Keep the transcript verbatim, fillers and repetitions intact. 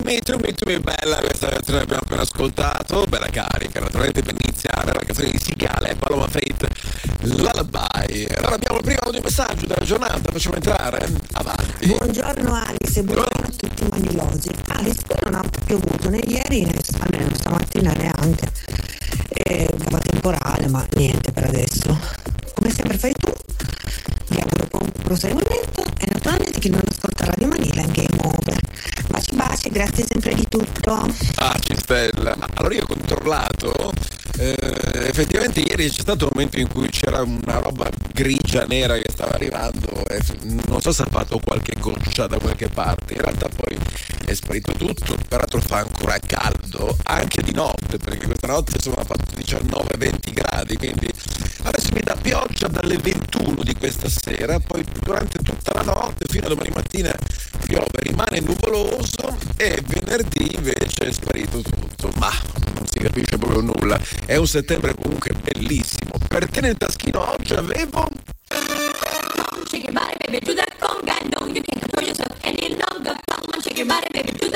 Me Too, Me Too, Me Bella, questa canzone l'abbiamo appena ascoltato, bella carica, naturalmente per iniziare la canzone di Sigale, Paloma Faith, Lullaby. Allora abbiamo il primo audio messaggio della giornata, facciamo entrare, avanti. Buongiorno Alice, buongiorno a tutti i manilosi. Alice, qui non ha piovuto né ieri né almeno stamattina neanche, e gava temporale, ma niente per adesso. Come sempre fai tu, vi auguro buon proseguimento e naturalmente chi non ascolta Radio Manila è game over. Baci baci, grazie sempre di tutto. Ah, Cistella, ma allora io ho controllato, eh, effettivamente ieri c'è stato un momento in cui c'era una roba grigia nera che stava arrivando e non so se ha fatto qualche goccia da qualche parte, in realtà poi è sparito tutto, peraltro fa ancora caldo anche di notte, perché questa notte insomma ha fatto diciannove venti gradi, quindi adesso mi dà pioggia dalle ventuno di questa sera, poi durante tutta la notte fino a domani mattina piove, rimane nuvoloso e venerdì invece è sparito tutto, ma non si capisce proprio nulla. È un settembre comunque bellissimo. Per te nel taschino oggi avevo Shake your body, baby, do that conga. No, you can't control yourself any longer. Come on, shake your body, baby, do